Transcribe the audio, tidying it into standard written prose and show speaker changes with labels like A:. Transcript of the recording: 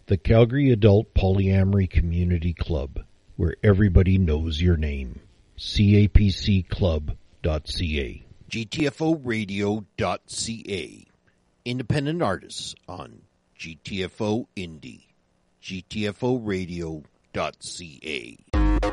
A: The Calgary Adult Polyamory Community Club, where everybody knows your name. capcclub.ca.
B: GTFOradio.ca. Independent artists on GTFO Indie. GTFOradio.ca.